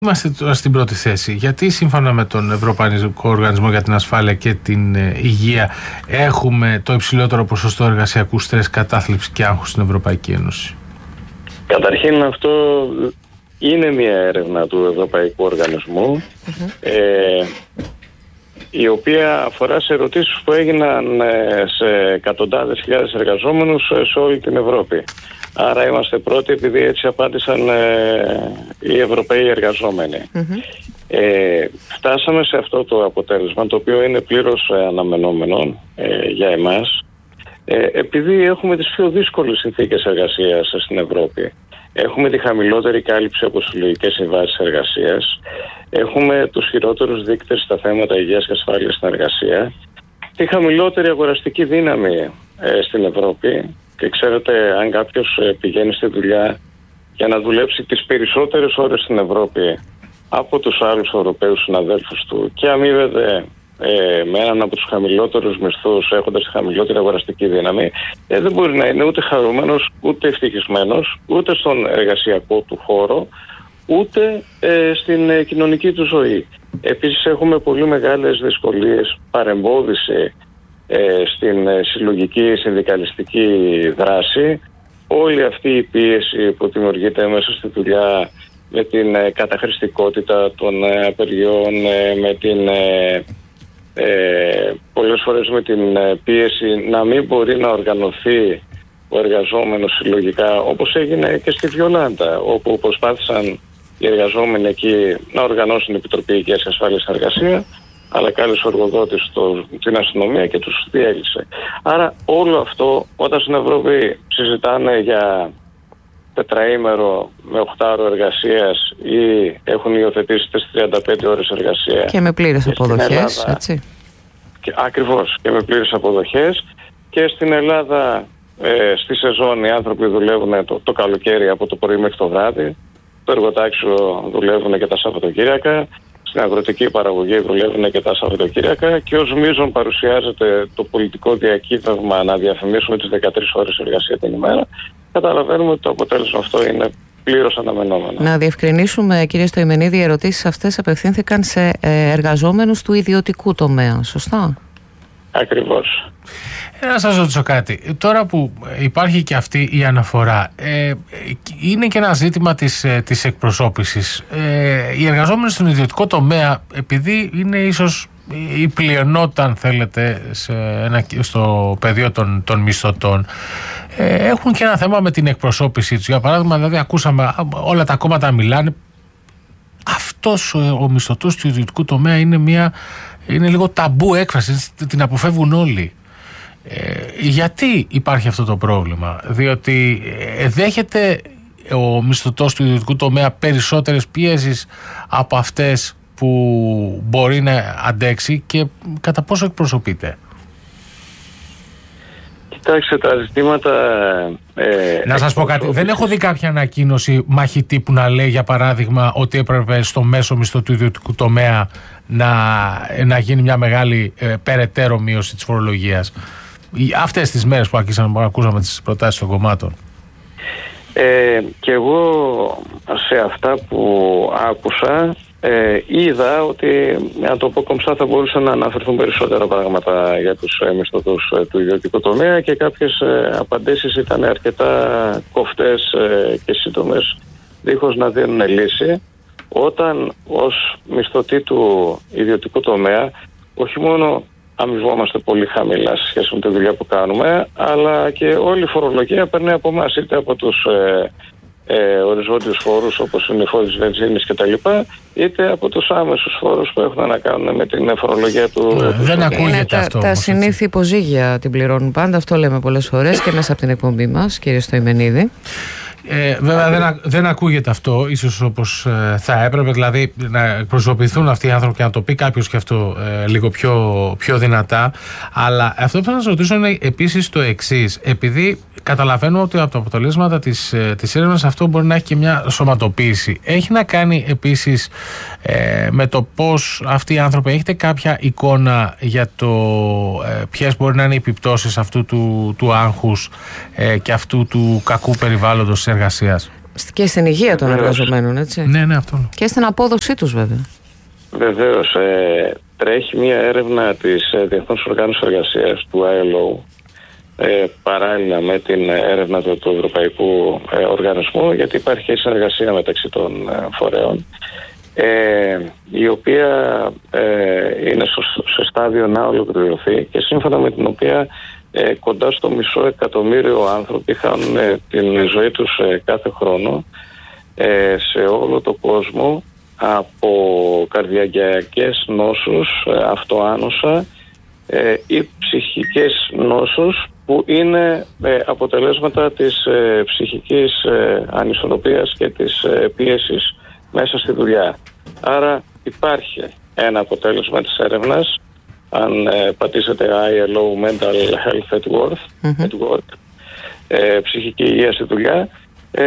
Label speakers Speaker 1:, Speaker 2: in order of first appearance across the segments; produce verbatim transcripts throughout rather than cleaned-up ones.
Speaker 1: Είμαστε τώρα στην πρώτη θέση. Γιατί σύμφωνα με τον Ευρωπαϊκό Οργανισμό για την Ασφάλεια και την Υγεία έχουμε το υψηλότερο ποσοστό εργασιακού στρες, κατάθλιψη και άγχους στην Ευρωπαϊκή Ένωση?
Speaker 2: Καταρχήν αυτό είναι μια έρευνα του Ευρωπαϊκού Οργανισμού mm-hmm. ε, η οποία αφορά σε ερωτήσεις που έγιναν σε εκατοντάδες χιλιάδες εργαζόμενους σε όλη την Ευρώπη. Άρα είμαστε πρώτοι επειδή έτσι απάντησαν ε, οι Ευρωπαίοι εργαζόμενοι. Mm-hmm. Ε, φτάσαμε σε αυτό το αποτέλεσμα, το οποίο είναι πλήρως ε, αναμενόμενο ε, για εμάς, ε, επειδή έχουμε τις πιο δύσκολες συνθήκες εργασίας στην Ευρώπη. Έχουμε τη χαμηλότερη κάλυψη από συλλογικές συμβάσεις εργασίας, έχουμε τους χειρότερους δείκτες στα θέματα υγείας και ασφάλειας στην εργασία, τη χαμηλότερη αγοραστική δύναμη ε, στην Ευρώπη. Και ξέρετε, αν κάποιος πηγαίνει στη δουλειά για να δουλέψει τις περισσότερες ώρες στην Ευρώπη από τους άλλους Ευρωπαίους συναδέλφους του και αμείβεται ε, με έναν από τους χαμηλότερους μισθούς, έχοντας τη χαμηλότερη αγοραστική δύναμη, ε, δεν μπορεί να είναι ούτε χαρούμενος, ούτε ευτυχισμένος, ούτε στον εργασιακό του χώρο, ούτε ε, στην ε, κοινωνική του ζωή. Επίσης έχουμε πολύ μεγάλες δυσκολίες παρεμπόδιση στην συλλογική συνδικαλιστική δράση. Όλη αυτή η πίεση που δημιουργείται μέσα στη δουλειά με την καταχρηστικότητα των απεργιών, με την ε, πολλές φορές με την πίεση να μην μπορεί να οργανωθεί ο εργαζόμενος συλλογικά, όπως έγινε και στη Βιολάντα, όπου προσπάθησαν οι εργαζόμενοι εκεί να οργανώσουν την Επιτροπή Υγείας και Ασφάλειας στην Εργασία, αλλά κάλεσε ο εργοδότης στο, την αστυνομία και τους διέλυσε. Άρα όλο αυτό, όταν στην Ευρώπη συζητάνε για τετραήμερο με οχτάωρο εργασίας ή έχουν υιοθετήσει τις τριάντα πέντε ώρες εργασία
Speaker 3: και με πλήρες αποδοχές, Ελλάδα, έτσι.
Speaker 2: Και, ακριβώς, και με πλήρες αποδοχές. Και στην Ελλάδα ε, στη σεζόν οι άνθρωποι δουλεύουν το, το καλοκαίρι από το πρωί μέχρι το βράδυ, το εργοτάξιο δουλεύουν και τα Σαββατοκύριακα, στην αγροτική παραγωγή δουλεύουν και τα Σαββατοκύριακα, και ως μείζον παρουσιάζεται το πολιτικό διακύβευμα να διαφημίσουμε τις δεκατρείς ώρες εργασία την ημέρα. Καταλαβαίνουμε ότι το αποτέλεσμα αυτό είναι πλήρως αναμενόμενο. Να
Speaker 3: διευκρινίσουμε, κύριε Στοημενίδη, οι ερωτήσεις αυτές απευθύνθηκαν σε εργαζόμενους του ιδιωτικού τομέα, σωστά?
Speaker 2: Ακριβώς.
Speaker 1: Ε, να σας ρωτήσω κάτι. Τώρα που υπάρχει και αυτή η αναφορά, ε, είναι και ένα ζήτημα της, της εκπροσώπησης. Ε, οι εργαζόμενοι στον ιδιωτικό τομέα, επειδή είναι ίσως η πλειονότητα, αν θέλετε, σε ένα, στο πεδίο των, των μισθωτών, ε, έχουν και ένα θέμα με την εκπροσώπησή τους. Για παράδειγμα, δηλαδή, ακούσαμε όλα τα κόμματα μιλάνε. Αυτός ο, ο μισθωτός του ιδιωτικού τομέα είναι, μια, είναι λίγο ταμπού έκφραση, την αποφεύγουν όλοι. Ε, γιατί υπάρχει αυτό το πρόβλημα? Διότι ε, δέχεται ο μισθωτός του ιδιωτικού τομέα περισσότερες πιέσεις από αυτές που μπορεί να αντέξει, και κατά πόσο εκπροσωπείται?
Speaker 2: Κοιτάξτε, τα ζητήματα... Ε,
Speaker 1: να σας πω κάτι, δεν έχω δει κάποια ανακοίνωση μαχητή που να λέει, για παράδειγμα, ότι έπρεπε στο μέσο μισθό του ιδιωτικού τομέα να, να γίνει μια μεγάλη ε, περαιτέρω μείωση της φορολογίας. Αυτές τις μέρες που άκουσαμε, ακούσαμε τις προτάσεις των κομμάτων.
Speaker 2: Ε, και εγώ σε αυτά που άκουσα ε, είδα ότι, να το πω κομψά, θα μπορούσαν να αναφερθούν περισσότερα πράγματα για τους ε, μισθωτούς ε, του ιδιωτικού τομέα, και κάποιες ε, απαντήσεις ήταν αρκετά κοφτές ε, και σύντομες, δίχως να δίνουν λύση. Όταν ως μισθωτοί του ιδιωτικού τομέα όχι μόνο αμοιβόμαστε πολύ χαμηλά σε σχέση με τη δουλειά που κάνουμε, αλλά και όλη η φορολογία περνάει από εμάς, είτε από τους ε, ε, οριζόντιους φόρους όπως είναι οι φόροι της βενζίνης κτλ., είτε από τους άμεσους φόρους που έχουν να κάνουν με την φορολογία του.
Speaker 1: Ε,
Speaker 2: του
Speaker 1: δεν ακούγεται
Speaker 3: είναι
Speaker 1: αυτό.
Speaker 3: Τα, τα συνήθη υποζύγια την πληρώνουν πάντα, αυτό λέμε πολλές φορές και μέσα από την εκπομπή μας, κύριε Στοημενίδη.
Speaker 1: Ε, βέβαια δεν, α, δεν ακούγεται αυτό ίσως όπως ε, θα έπρεπε, δηλαδή να εκπροσωπηθούν αυτοί οι άνθρωποι και να το πει κάποιος και αυτό ε, λίγο πιο, πιο δυνατά. Αλλά αυτό που θα σας ρωτήσω είναι επίσης το εξής. Επειδή καταλαβαίνω ότι από τα αποτελέσματα της, ε, της έρευνας αυτό μπορεί να έχει και μια σωματοποίηση, έχει να κάνει επίσης ε, με το πώς αυτοί οι άνθρωποι, έχετε κάποια εικόνα για το ε, ποιες μπορεί να είναι οι επιπτώσεις αυτού του, του άγχους ε, και αυτού του κακού περιβάλλοντος εργασίας?
Speaker 3: Και στην υγεία των εργαζομένων, έτσι.
Speaker 1: Ναι, ναι, αυτό.
Speaker 3: Και στην απόδοσή τους, βέβαια.
Speaker 2: Βεβαίως. Ε, τρέχει μια έρευνα της ε, Διεθνούς Οργάνωσης Εργασίας, του άι ελ ο, ε, παράλληλα με την έρευνα του, του Ευρωπαϊκού ε, Οργανισμού, γιατί υπάρχει συνεργασία μεταξύ των ε, φορέων, ε, η οποία ε, είναι στο, σε στάδιο να ολοκληρωθεί και σύμφωνα με την οποία ε, κοντά στο μισό εκατομμύριο άνθρωποι χάνουν ε, την ζωή τους ε, κάθε χρόνο ε, σε όλο το κόσμο από καρδιαγγειακές νόσους, ε, αυτοάνοσα ε, ή ψυχικές νόσους που είναι ε, αποτελέσματα της ε, ψυχικής ε, ανισορροπίας και της ε, πίεσης μέσα στη δουλειά. Άρα υπάρχει ένα αποτέλεσμα της έρευνας, αν ε, πατήσετε άι ελ ο Mental Health at Work, mm-hmm. at work ε, ψυχική υγεία στη δουλειά, ε,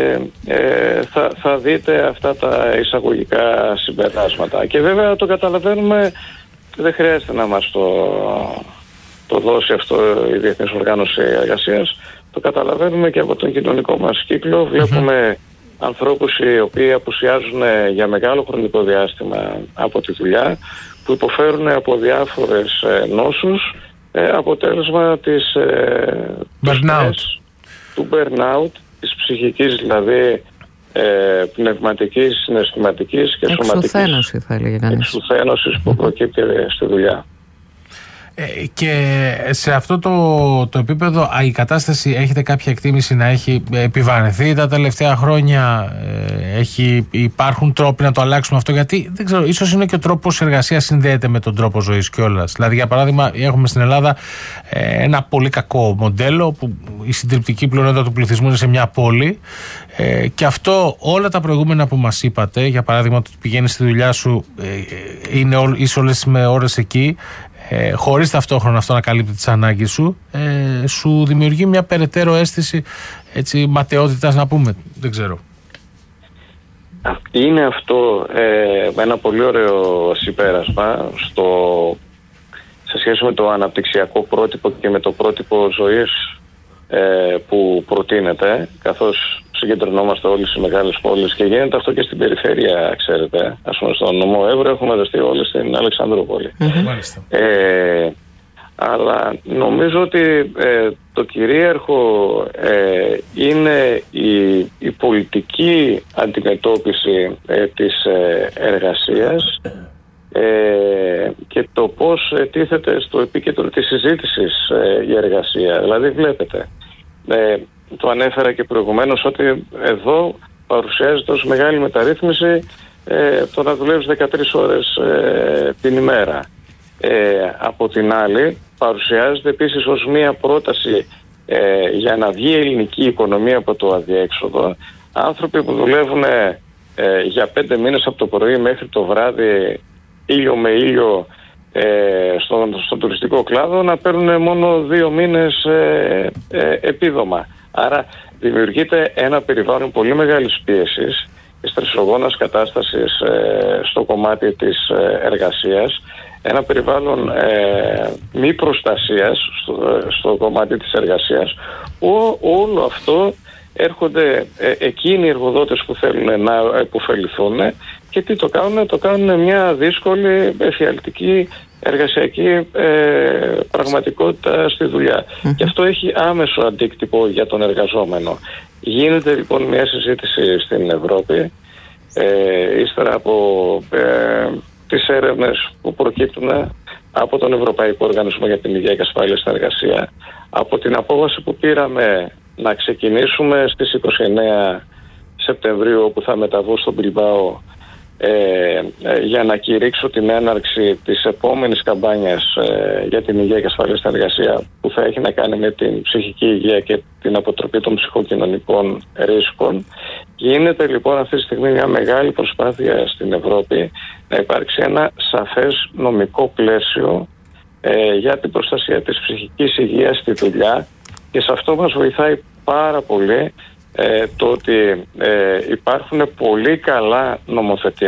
Speaker 2: ε, θα, θα δείτε αυτά τα εισαγωγικά συμπεράσματα. Και βέβαια το καταλαβαίνουμε, δεν χρειάζεται να μας το, το δώσει αυτό η Διεθνής Οργάνωση Εργασίας, το καταλαβαίνουμε και από τον κοινωνικό μας κύκλο. Βλέπουμε mm-hmm. ανθρώπους οι οποίοι απουσιάζουν για μεγάλο χρονικό διάστημα από τη δουλειά, που υποφέρουν από διάφορες ε, νόσους, ε, αποτέλεσμα της, ε,
Speaker 1: burnout.
Speaker 2: του burnout, της ψυχικής δηλαδή, ε, πνευματικής, συναισθηματικής και
Speaker 3: εξουθένωση, θα έλεγε κανείς.
Speaker 2: Εξουθένωσης που προκύπτει στη δουλειά.
Speaker 1: Ε, και σε αυτό το, το επίπεδο η κατάσταση, έχετε κάποια εκτίμηση να έχει επιβαρυνθεί τα τελευταία χρόνια? Ε, έχει, υπάρχουν τρόποι να το αλλάξουμε αυτό? Γιατί δεν ξέρω, ίσως είναι και ο τρόπος εργασίας συνδέεται με τον τρόπο ζωής κιόλας. Δηλαδή, για παράδειγμα, έχουμε στην Ελλάδα ε, ένα πολύ κακό μοντέλο που η συντριπτική πλειονότητα του πληθυσμού είναι σε μια πόλη, ε, και αυτό όλα τα προηγούμενα που μας είπατε, για παράδειγμα, ότι πηγαίνεις στη δουλειά σου, ε, είναι ό, είσαι όλες με ώρες εκεί, Ε, χωρίς ταυτόχρονα αυτό να καλύπτει τις ανάγκες σου, ε, σου δημιουργεί μια περαιτέρω αίσθηση, έτσι, ματαιότητας, να πούμε, δεν ξέρω.
Speaker 2: Είναι αυτό ε, ένα πολύ ωραίο συμπέρασμα στο, σε σχέση με το αναπτυξιακό πρότυπο και με το πρότυπο ζωής ε, που προτείνεται, καθώς συγκεντρωνόμαστε όλοι στις μεγάλες πόλεις και γίνεται αυτό και στην περιφέρεια, ξέρετε. Ας πούμε, στον νομό Εύρω έχουμε δεστεί όλοι στην Αλεξανδρούπολη.
Speaker 1: Mm-hmm.
Speaker 2: Ε, αλλά νομίζω ότι ε, το κυρίαρχο ε, είναι η, η πολιτική αντιμετώπιση ε, της ε, εργασίας ε, και το πώς ε, τίθεται στο επίκεντρο της συζήτησης ε, η εργασία. Δηλαδή βλέπετε, ε, το ανέφερα και προηγουμένως, ότι εδώ παρουσιάζεται ως μεγάλη μεταρρύθμιση ε, το να δουλεύεις δεκατρείς ώρες ε, την ημέρα. Ε, από την άλλη παρουσιάζεται επίσης ως μία πρόταση ε, για να βγει η ελληνική οικονομία από το αδιέξοδο, άνθρωποι που δουλεύουν ε, για πέντε μήνες από το πρωί μέχρι το βράδυ, ήλιο με ήλιο, ε, στον, στον τουριστικό κλάδο, να παίρνουν μόνο δύο μήνες ε, ε, επίδομα. Άρα δημιουργείται ένα περιβάλλον πολύ μεγάλης πίεσης και στρεσογόνας κατάστασης ε, στο κομμάτι της ε, εργασίας, ένα περιβάλλον ε, μη προστασίας στο, στο κομμάτι της εργασίας. Ό, όλο αυτό έρχονται ε, εκείνοι οι εργοδότες που θέλουν να υποφεληθούν και τι το κάνουν? Το κάνουν μια δύσκολη, εφιαλτική εργασιακή ε, πραγματικότητα στη δουλειά. Mm-hmm. Και αυτό έχει άμεσο αντίκτυπο για τον εργαζόμενο. Γίνεται λοιπόν μια συζήτηση στην Ευρώπη, ε, ύστερα από ε, τις έρευνες που προκύπτουν από τον Ευρωπαϊκό Οργανισμό για την Υγεία και Ασφάλεια στην Εργασία, από την απόφαση που πήραμε να ξεκινήσουμε στις είκοσι εννέα Σεπτεμβρίου, όπου θα μεταβώ στον Μπιλμπάο Ε, ε, για να κηρύξω την έναρξη της επόμενης καμπάνιας ε, για την υγεία και ασφάλεια στην εργασία, που θα έχει να κάνει με την ψυχική υγεία και την αποτροπή των ψυχοκοινωνικών ρίσκων. Γίνεται λοιπόν αυτή τη στιγμή μια μεγάλη προσπάθεια στην Ευρώπη να υπάρξει ένα σαφές νομικό πλαίσιο ε, για την προστασία της ψυχικής υγείας στη δουλειά, και σε αυτό μας βοηθάει πάρα πολύ Ε, το ότι ε, υπάρχουν πολύ καλά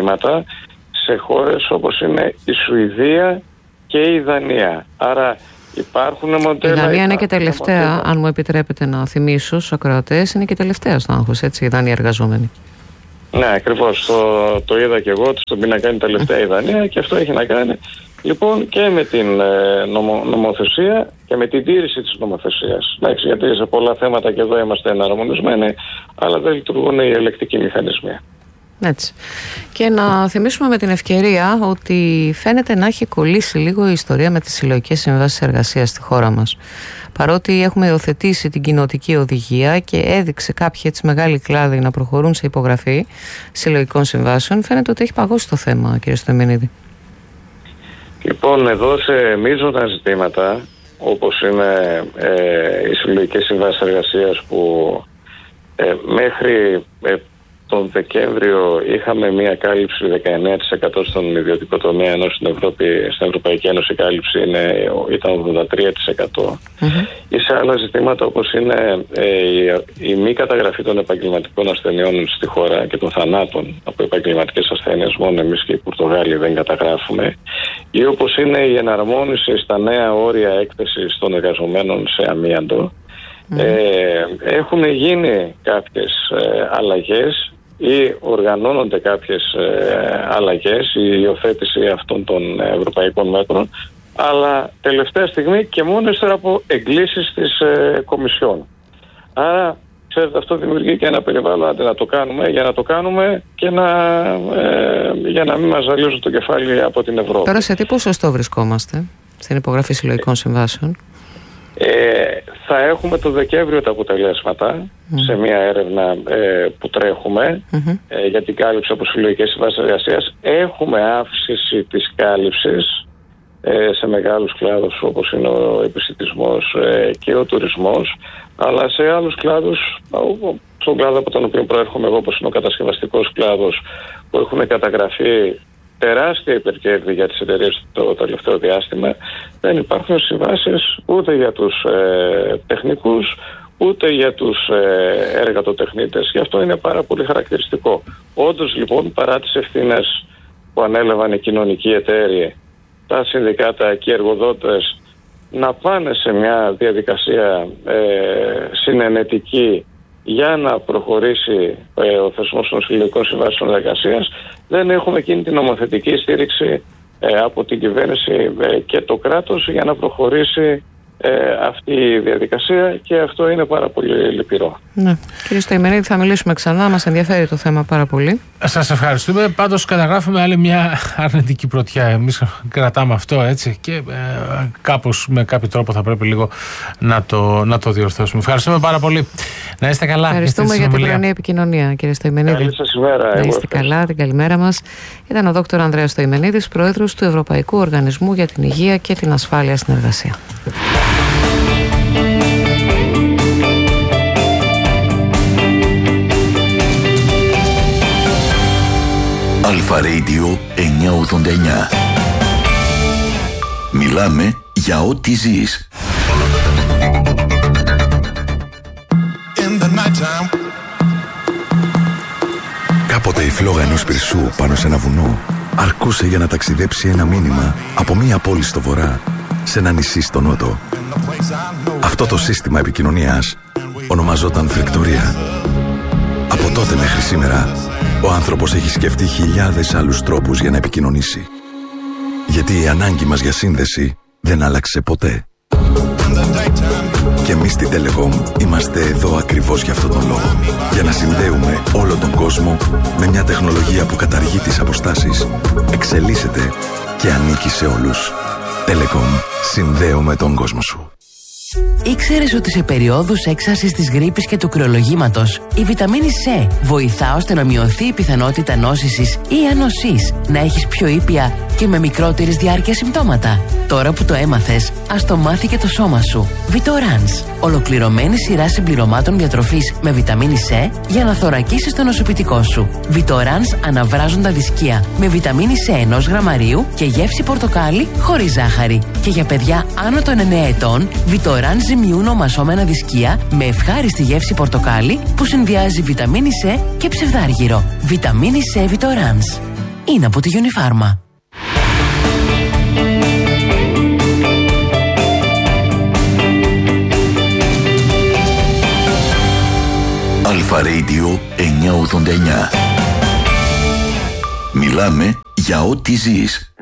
Speaker 2: νομοθετήματα σε χώρες όπως είναι η Σουηδία και η Δανία. Άρα Υπάρχουν μοντέλα.
Speaker 3: Η Δανία είναι και τελευταία, μοντέλα. Αν μου επιτρέπετε να θυμίσω στους ακροατές, είναι και τελευταία στο άγχος, έτσι, η Δανία εργαζόμενη.
Speaker 2: Ναι, ακριβώς. Το, το είδα και εγώ, στον πίνακα είναι τελευταία η Δανία και αυτό έχει να κάνει λοιπόν και με την ε, νομο, νομοθεσία και με την τήρηση της νομοθεσίας. Εντάξει, γιατί σε πολλά θέματα και εδώ είμαστε εναρμονισμένοι, αλλά δεν λειτουργούν οι ελεκτικοί μηχανισμοί.
Speaker 3: Έτσι. Και να θυμίσουμε με την ευκαιρία ότι φαίνεται να έχει κολλήσει λίγο η ιστορία με τις συλλογικές συμβάσεις εργασίας στη χώρα μας. Παρότι έχουμε υιοθετήσει την κοινοτική οδηγία και έδειξε κάποιοι έτσι μεγάλοι κλάδοι να προχωρούν σε υπογραφή συλλογικών συμβάσεων, φαίνεται ότι έχει παγώσει το θέμα, κύριε Στοημενίδη.
Speaker 2: Λοιπόν, εδώ σε μείζωνα ζητήματα, όπως είναι ε, οι συλλογικές συμβάσεις εργασίας που ε, μέχρι ε, τον Δεκέμβριο είχαμε μία κάλυψη δεκαεννέα τοις εκατό στον ιδιωτικό τομέα, ενώ στην, Ευρώπη, στην Ευρωπαϊκή Ένωση η κάλυψη είναι, ήταν ογδόντα τρία τοις εκατό. Mm-hmm. Ή σε άλλα ζητήματα όπως είναι ε, η, η μη καταγραφή των επαγγελματικών ασθενειών στη χώρα και των θανάτων από επαγγελματικές ασθένειες, μόνο εμείς και οι Πορτογάλοι δεν καταγράφουμε, ή όπως είναι η εναρμόνιση στα νέα όρια έκθεσης των εργαζομένων σε αμίαντο. Mm. Ε, έχουν γίνει κάποιες ε, αλλαγές ή οργανώνονται κάποιες ε, αλλαγές, η υιοθέτηση αυτών των ευρωπαϊκών μέτρων, αλλά τελευταία στιγμή και μόνο ύστερα από εγκλήσεις της ε, Κομισιόν. Άρα, ξέρετε, αυτό δημιουργεί και ένα περιβάλλον άντε να το κάνουμε, για να το κάνουμε και να, ε, για να μην μας ζαλίζουν το κεφάλι από την Ευρώπη.
Speaker 3: Τώρα σε τι ποσοστό βρισκόμαστε στην υπογραφή συλλογικών συμβάσεων?
Speaker 2: Ε, θα έχουμε το Δεκέμβριο τα αποτελέσματα mm. σε μια έρευνα ε, που τρέχουμε mm-hmm. ε, για την κάλυψη από συλλογικές συμβάσεις εργασίας. Έχουμε αύξηση της κάλυψης ε, σε μεγάλους κλάδους όπως είναι ο επιστημισμός ε, και ο τουρισμός, αλλά σε άλλους κλάδους, στον κλάδο από τον οποίο προέρχομαι εγώ, όπως είναι ο κατασκευαστικός κλάδος, που έχουν καταγραφεί τεράστια υπερκέρδη για τις εταιρείες το τελευταίο διάστημα, δεν υπάρχουν συμβάσεις ούτε για τους ε, τεχνικούς ούτε για τους ε, εργατοτεχνίτες. Γι' αυτό είναι πάρα πολύ χαρακτηριστικό. Όντως λοιπόν, παρά τις ευθύνες που ανέλαβαν οι κοινωνικοί εταίροι, τα συνδικάτα και οι εργοδότες να πάνε σε μια διαδικασία ε, συνενετική για να προχωρήσει ε, ο θεσμός των συλλογικών συμβάσεων εργασίας, δεν έχουμε εκείνη την νομοθετική στήριξη ε, από την κυβέρνηση ε, και το κράτος για να προχωρήσει ε, αυτή η διαδικασία, και αυτό είναι πάρα πολύ λυπηρό.
Speaker 3: Ναι. Κύριε Στοημενίδη, θα μιλήσουμε ξανά, μας ενδιαφέρει το θέμα πάρα πολύ.
Speaker 1: Σας ευχαριστούμε. Πάντως καταγράφουμε άλλη μια αρνητική πρωτιά. Εμείς κρατάμε αυτό, έτσι, και ε, κάπως με κάποιο τρόπο θα πρέπει λίγο να το, να το διορθώσουμε. Ευχαριστούμε πάρα πολύ. Να είστε καλά.
Speaker 3: Ευχαριστούμε για την πρωινή επικοινωνία, κύριε Στοημενίδη.
Speaker 2: Καλή σας ημέρα.
Speaker 3: Να είστε καλά, την καλημέρα μας. Ήταν ο δόκτωρ Ανδρέας Στοημενίδης, πρόεδρος του Ευρωπαϊκού Οργανισμού για την Υγεία και την Ασφάλεια στην Εργασία.
Speaker 4: Αλφα Radio εννιακόσια ογδόντα εννιά. Μιλάμε για ό,τι ζεις. Κάποτε η φλόγα ενός πυρσού πάνω σε ένα βουνό αρκούσε για να ταξιδέψει ένα μήνυμα από μία πόλη στο βορρά σε ένα νησί στο νότο. Αυτό το σύστημα επικοινωνίας ονομαζόταν φρεκτορία. Από τότε μέχρι σήμερα ο άνθρωπος έχει σκεφτεί χιλιάδες άλλους τρόπους για να επικοινωνήσει. Γιατί η ανάγκη μας για σύνδεση δεν άλλαξε ποτέ. Και εμείς στην Telecom είμαστε εδώ ακριβώς για αυτόν τον λόγο. Για να συνδέουμε όλο τον κόσμο με μια τεχνολογία που καταργεί τις αποστάσεις, εξελίσσεται και ανήκει σε όλους. Telecom. Συνδέουμε τον κόσμο σου.
Speaker 5: Ήξερες ότι σε περιόδους έξαρσης της γρίπης και του κρυολογήματος η βιταμίνη C βοηθά ώστε να μειωθεί η πιθανότητα νόσησης ή ανοσής, να έχεις πιο ήπια και με μικρότερης διάρκεια συμπτώματα? Τώρα που το έμαθες, ας το μάθει και το σώμα σου. Vitorans. Ολοκληρωμένη σειρά συμπληρωμάτων διατροφής με βιταμίνη C για να θωρακίσεις το νοσοποιητικό σου. Vitorans αναβράζοντα δισκία με βιταμίνη C ενός γραμμαρίου και γεύση πορτοκάλι χωρίς ζάχαρη. Και για παιδιά άνω των εννέα ετών, Vitorans ζυμιούν ομασώμενα δισκία με ευχάριστη γεύση πορτοκάλι που συνδυάζει βιταμίνη C και ψευδάργυρο. Βιταμίνη C Vitorans. Είναι από τη Unifarma.
Speaker 4: Alpha Radio εννιακόσια ογδόντα εννιά. Μιλάμε για ό,τι ζεις.